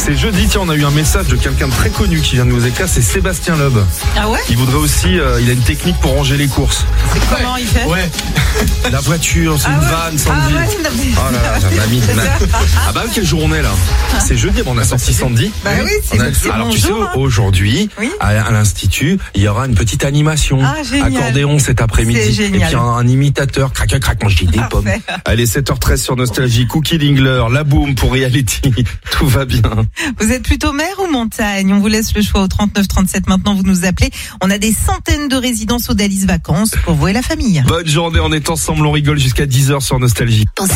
C'est jeudi, tiens, on a eu un message de quelqu'un de très connu qui vient de nous écrire, c'est Sébastien Loeb. Ah ouais? Il voudrait aussi, il a une technique pour ranger les courses. C'est comment il fait? Ouais. La voiture, c'est une vanne, Sandy. Oh là là, mamie. Ah bah quelle journée là. C'est jeudi, on a sorti Sandy. Bah oui, c'est alors bon tu sais, jour, hein. aujourd'hui, Oui. à l'Institut, il y aura une petite animation. Ah, génial. Accordéon cet après-midi. C'est Et génial. puis un imitateur, crac, moi je dis des pommes. Parfait. Allez, 7h13 sur Nostalgie, Cookie Dingler, La Boom pour Reality. Tout va bien. Vous êtes plutôt mer ou montagne? On vous laisse le choix au 3937. Maintenant, vous nous appelez. On a des centaines de résidences Odalis Vacances pour vous et la famille. Bonne journée, on est ensemble, on rigole jusqu'à 10h sur Nostalgie.